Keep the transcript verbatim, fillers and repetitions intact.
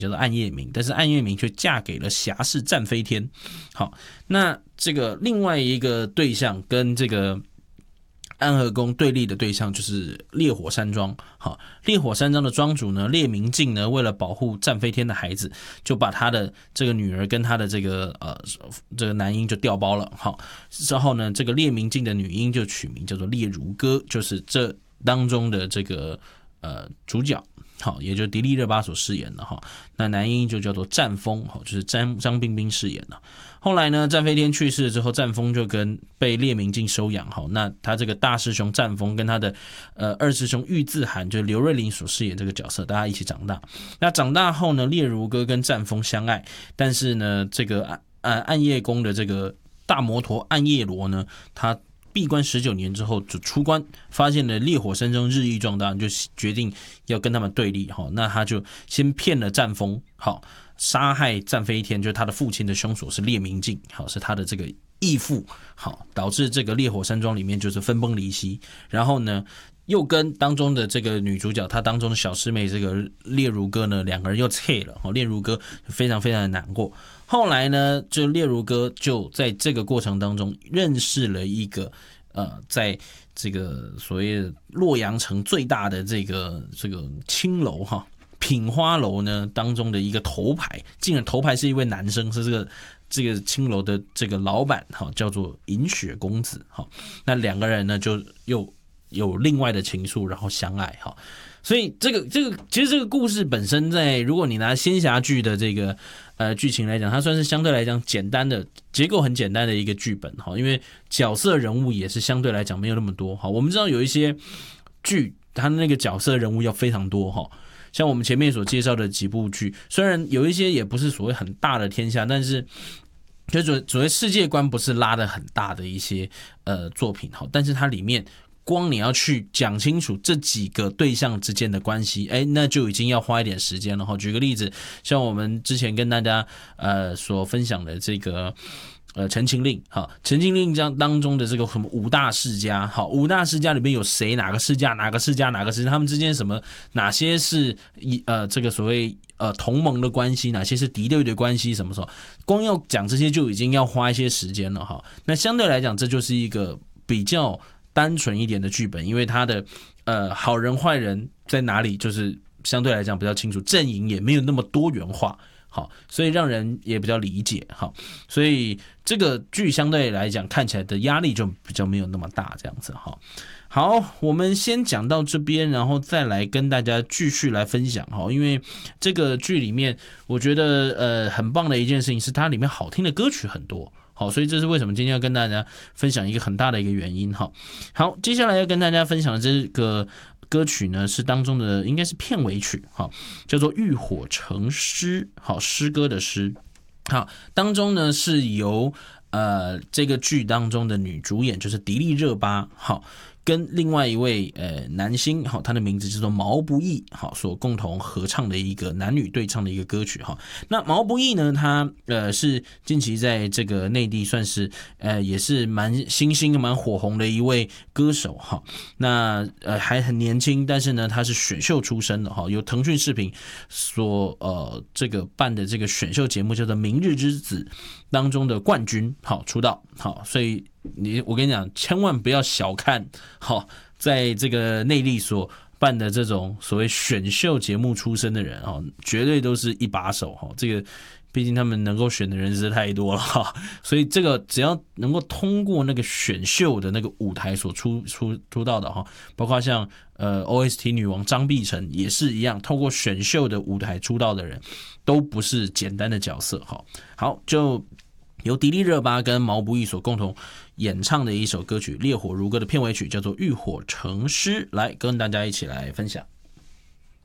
叫做暗夜明，但是暗夜明却嫁给了侠士战飞天。好，那这个另外一个对象跟这个安和宫对立的对象就是烈火山庄。好，烈火山庄的庄主呢，烈明镜呢，为了保护战飞天的孩子，就把他的这个女儿跟他的这个呃这个男婴就调包了。好，之后呢，这个烈明镜的女婴就取名叫做烈如歌，就是这当中的这个呃主角。好，也就是迪丽热巴所饰演的哈，那男婴就叫做战风，就是张张彬彬饰演的。后来呢，战飞天去世之后，战风就跟被烈明镜收养。好，那他这个大师兄战风跟他的呃二师兄玉自涵，就是刘瑞麟所饰演这个角色，大家一起长大。那长大后呢，烈如歌跟战风相爱，但是呢，这个暗暗夜宫的这个大魔头暗夜罗呢，他闭关十九年之后就出关，发现了烈火山庄日益壮大，就决定要跟他们对立。那他就先骗了战风，好，杀害战飞天，就是他的父亲的凶手是烈明镜，好，是他的这个义父，好，导致这个烈火山庄里面就是分崩离析。然后呢，又跟当中的这个女主角，她当中的小师妹这个烈如歌呢，两个人又切了，烈如歌非常非常的难过。后来呢，就烈如歌就在这个过程当中认识了一个呃，在这个所谓洛阳城最大的这个这个青楼哈品花楼呢当中的一个头牌，竟然头牌是一位男生，是这个这个青楼的这个老板哈，叫做银雪公子哈。那两个人呢就又有另外的情愫，然后相爱哈。所以这个这个其实这个故事本身在，如果你拿仙侠剧的这个呃剧情来讲，它算是相对来讲简单的结构很简单的一个剧本哈，因为角色人物也是相对来讲没有那么多哈。我们知道有一些剧，它那个角色人物要非常多哈，像我们前面所介绍的几部剧，虽然有一些也不是所谓很大的天下，但是就所谓世界观不是拉得很大的一些呃作品哈，但是它里面光你要去讲清楚这几个对象之间的关系，哎，那就已经要花一点时间了哈。举个例子，像我们之前跟大家呃所分享的这个呃陈情令，好，陈情令当中的这个什么五大世家，好，五大世家里面有谁，哪个世家，哪个世家，哪个世家，他们之间什么，哪些是呃这个所谓呃同盟的关系，哪些是敌对的关系，什么时候，光要讲这些就已经要花一些时间了哈。那相对来讲，这就是一个比较单纯一点的剧本，因为他的呃好人坏人在哪里，就是相对来讲比较清楚，阵营也没有那么多元化，好，所以让人也比较理解，好，所以这个剧相对来讲看起来的压力就比较没有那么大，这样子哈。好，我们先讲到这边，然后再来跟大家继续来分享哈。因为这个剧里面，我觉得呃很棒的一件事情是它里面好听的歌曲很多。好，所以这是为什么今天要跟大家分享一个很大的一个原因哈。好，接下来要跟大家分享的这个歌曲呢，是当中的应该是片尾曲，好，叫做《浴火成诗》，好，诗歌的诗。好，当中呢是由呃这个剧当中的女主演就是迪丽热巴，好，跟另外一位呃男星，好，他的名字叫做毛不易，好，所共同合唱的一个男女对唱的一个歌曲哈。那毛不易呢，他呃是近期在这个内地算是呃也是蛮新兴、蛮火红的一位歌手哈。那呃还很年轻，但是呢他是选秀出身的哈，由腾讯视频所呃这个办的这个选秀节目叫做《明日之子》当中的冠军，好出道，好，所以你我跟你讲，千万不要小看好在这个内地所办的这种所谓选秀节目出身的人哦，绝对都是一把手哈。这个毕竟他们能够选的人实在太多了哈，所以这个只要能够通过那个选秀的那个舞台所出出出道的哈，包括像呃 O S T 女王张碧晨也是一样，透过选秀的舞台出道的人，都不是简单的角色哈。好，就由迪丽热巴跟毛不易所共同演唱的一首歌曲《烈火如歌》的片尾曲，叫做《浴火成诗》，来跟大家一起来分享。